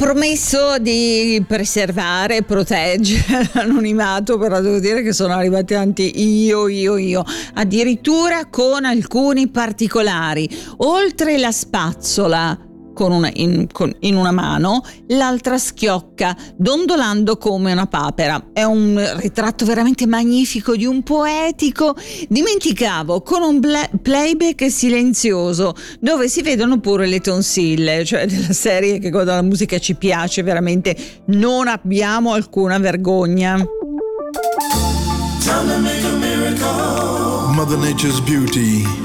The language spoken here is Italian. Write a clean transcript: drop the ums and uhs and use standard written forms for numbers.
promesso di preservare e proteggere l'anonimato, però devo dire che sono arrivati tanti io, addirittura con alcuni particolari. Oltre la spazzola in una mano, l'altra schiocca, dondolando come una papera. È un ritratto veramente magnifico di un poetico. Dimenticavo, con un playback silenzioso, dove si vedono pure le tonsille, cioè della serie che quando la musica ci piace veramente non abbiamo alcuna vergogna. Mother Nature's beauty